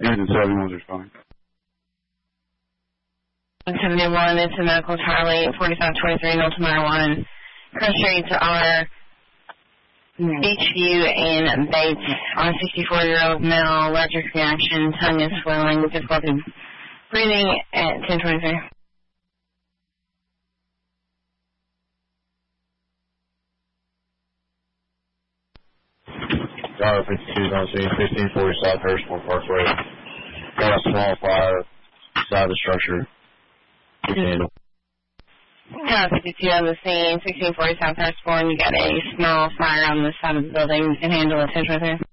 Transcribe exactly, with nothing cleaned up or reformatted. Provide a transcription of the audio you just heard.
Engine seven was responding. one seventy-one, it's a medical Charlie, forty-five twenty-three, Ultimate one. Current streets are Beachview and Bates on a sixty-four-year-old male, allergic reaction, tongue is swelling, difficulty breathing at ten twenty-three. Driver fifty-two on scene, fifteen forty South Harrisburg Parkway. Got a small fire inside the structure. You can handle. Tower fifty-two on the scene, sixteen forty South Harrisburg, you got a small fire on the side of the building, you can handle it, ten twenty-three.